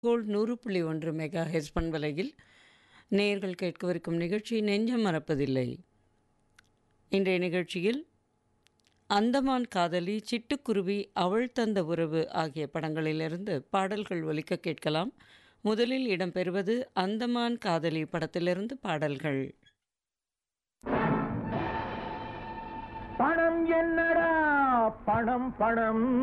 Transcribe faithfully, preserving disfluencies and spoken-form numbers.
Gold நூறு புள்ளி ஒன்று மெகா ஹெர்ட்ஸ் பண்பலையில் நேயர்கள் கேட்கவிருக்கும் நிகழ்ச்சி நெஞ்சம் மறப்பதில்லை. இன்றைய நிகழ்ச்சியில் அந்தமான் காதலி, சிட்டுக்குருவி, அவள் தந்த உறவு ஆகிய படங்களிலிருந்து பாடல்கள் ஒலிக்க கேட்கலாம். முதலில் இடம்பெறுவது அந்தமான் காதலி படத்திலிருந்து பாடல்கள். பணம் என்னடா பணம் பணம்